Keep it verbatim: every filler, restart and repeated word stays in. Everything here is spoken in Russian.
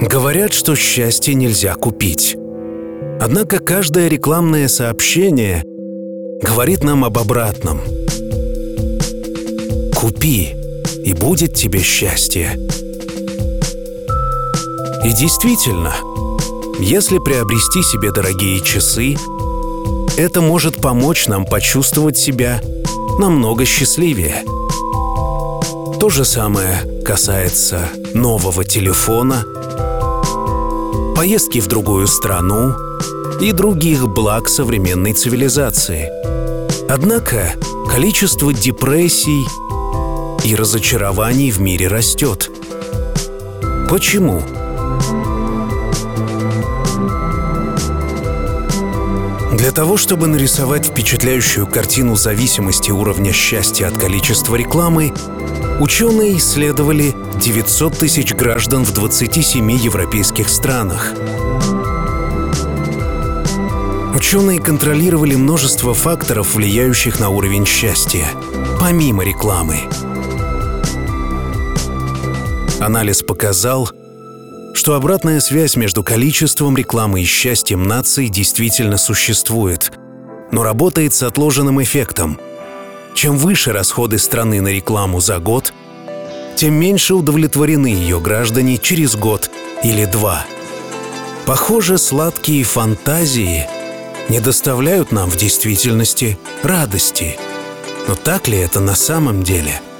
Говорят, что счастье нельзя купить. Однако каждое рекламное сообщение говорит нам об обратном. Купи, и будет тебе счастье. И действительно, если приобрести себе дорогие часы, это может помочь нам почувствовать себя намного счастливее. То же самое касается нового телефона, поездки в другую страну и других благ современной цивилизации. Однако количество депрессий и разочарований в мире растет. Почему? Для того, чтобы нарисовать впечатляющую картину зависимости уровня счастья от количества рекламы, ученые исследовали девятьсот тысяч граждан в двадцати семи европейских странах. Ученые контролировали множество факторов, влияющих на уровень счастья, помимо рекламы. Анализ показал, что обратная связь между количеством рекламы и счастьем наций действительно существует, но работает с отложенным эффектом. Чем выше расходы страны на рекламу за год, тем меньше удовлетворены ее граждане через год или два. Похоже, сладкие фантазии не доставляют нам в действительности радости. Но так ли это на самом деле?